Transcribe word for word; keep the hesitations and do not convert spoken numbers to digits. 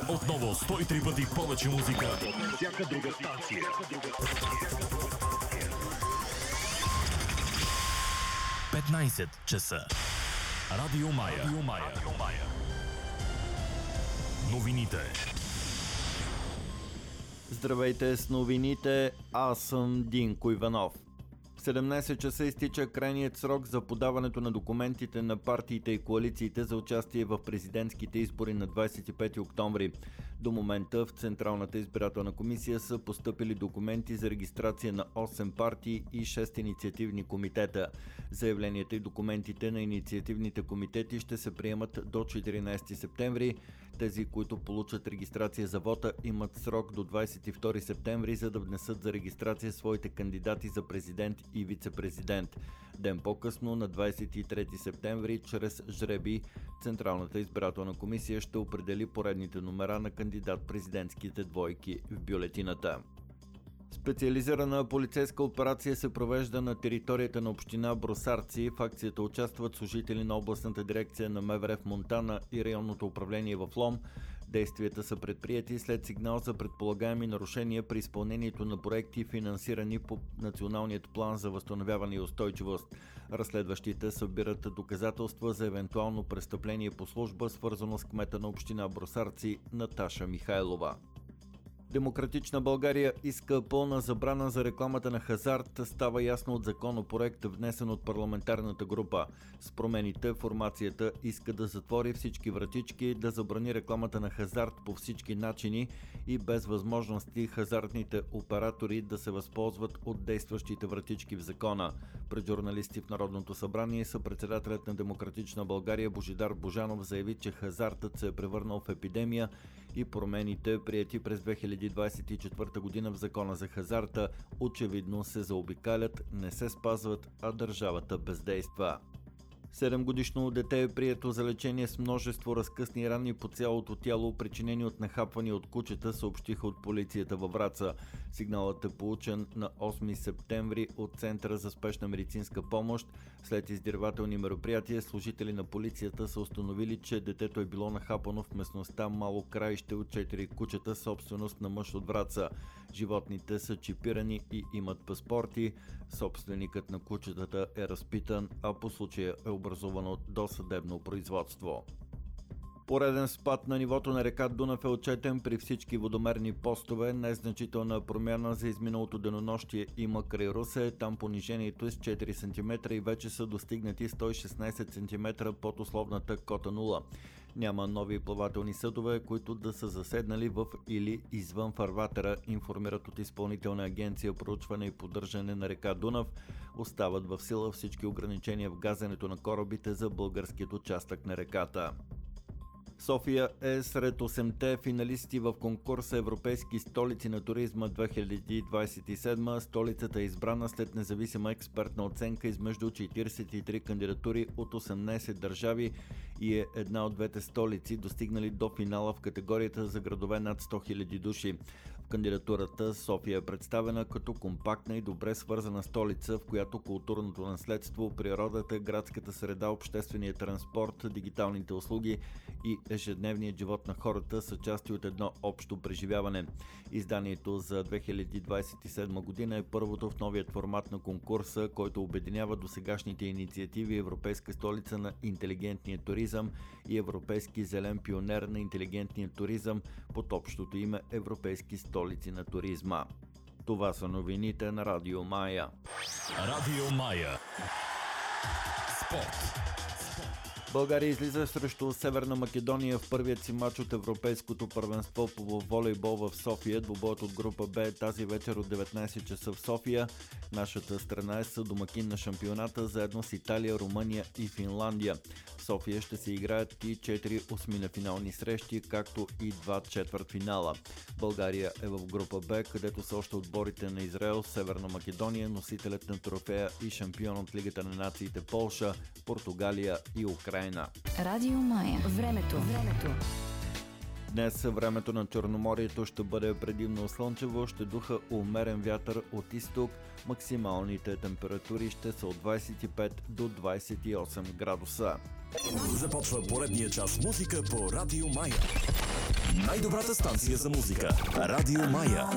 Отново сто и три пъти повече музика. Всяка друга станция. петнайсет часа. Радио Мая. Радио Мая. Радио Мая. Новините. Здравейте с новините, аз съм Динко Иванов. В седемнайсет часа изтича крайният срок за подаването на документите на партиите и коалициите за участие в президентските избори на двайсет и пети октомври. До момента в Централната избирателна комисия са постъпили документи за регистрация на осем партии и шест инициативни комитета. Заявленията и документите на инициативните комитети ще се приемат до четиринайсети септември. Тези, които получат регистрация за вота, имат срок до двайсет и втори септември, за да внесат за регистрация своите кандидати за президент и вице-президент. Ден по-късно, на двайсет и трети септември, чрез жреби, Централната избирателна комисия ще определи поредните номера на кандидат-президентските двойки в бюлетината. Специализирана полицейска операция се провежда на територията на община Бросарци. В акцията участват служители на областната дирекция на МВР в Монтана и районното управление в Лом. Действията са предприети след сигнал за предполагаеми нарушения при изпълнението на проекти, финансирани по Националният план за възстановяване и устойчивост. Разследващите събират доказателства за евентуално престъпление по служба, свързано с кмета на община Бросарци Наташа Михайлова. Демократична България иска пълна забрана за рекламата на хазарт, става ясно от законопроект, внесен от парламентарната група. С промените формацията иска да затвори всички вратички, да забрани рекламата на хазарт по всички начини и без възможности хазартните оператори да се възползват от действащите вратички в закона. Пред журналисти в Народното събрание съпредседателят на Демократична България Божидар Божанов заяви, че хазартът се е превърнал в епидемия и промените, приети през две хиляди двайсет и четвърта година в закона за хазарта, очевидно се заобикалят, не се спазват, а държавата бездейства. седемгодишно дете е прието за лечение с множество разкъсни рани по цялото тяло, причинени от нахапвания от кучета, съобщиха от полицията във Враца. Сигналът е получен на осми септември от Центъра за спешна медицинска помощ. След издирвателни мероприятия, служители на полицията са установили, че детето е било нахапано в местността Мало краище от четири кучета, собственост на мъж от Враца. Животните са чипирани и имат паспорти. Собственикът на кучетата е разпитан, а по случая е образувано досъдебно производство. Пореден спад на нивото на река Дунав е отчетен при всички водомерни постове. Незначителна промяна за изминалото денонощие има край Русе. Там понижението е с четири сантиметра и вече са достигнати сто и шестнайсет сантиметра под условната кота нула. Няма нови плавателни съдове, които да са заседнали в или извън фарватера, информират от Изпълнителна агенция проучване и поддържане на река Дунав. Остават в сила всички ограничения в газенето на корабите за българският участък на реката. София е сред осемте финалисти в конкурса Европейски столици на туризма две хиляди двайсет и седма. Столицата е избрана след независима експертна оценка измежду четирийсет и три кандидатури от осемнайсет държави и е една от двете столици, достигнали до финала в категорията за градове над сто хиляди души. В кандидатурата София е представена като компактна и добре свързана столица, в която културното наследство, природата, градската среда, обществения транспорт, дигиталните услуги и ежедневният живот на хората са части от едно общо преживяване. Изданието за две хиляди двайсет и седма година е първото в новият формат на конкурса, който обединява досегашните инициативи Европейска столица на интелигентния туризъм и Европейски зелен пионер на интелигентния туризъм под общото име Европейски столици на туризма. Това са новините на Радио Мая. Радио Мая. Спорт. България излиза срещу Северна Македония в първият си матч от Европейското първенство по волейбол в София. Двубоят от група Б е тази вечер от деветнайсет часа в София. Нашата страна е съдомакин на шампионата заедно с Италия, Румъния и Финландия. В София ще се играят и четири осминафинални срещи, както и два четвъртфинала. България е в група Б, където са още отборите на Израел, Северна Македония, носителят на трофея и шампион от Лигата на нациите Полша, Португалия и Украйна. Радио Мая. Времето. Времето. Днес времето на Черноморието ще бъде предимно слънчево, ще духа умерен вятър от изток. Максималните температури ще са от двайсет и пет до двайсет и осем градуса. Започва поредния час музика по Радио Мая. Най-добрата станция за музика. Радио Мая.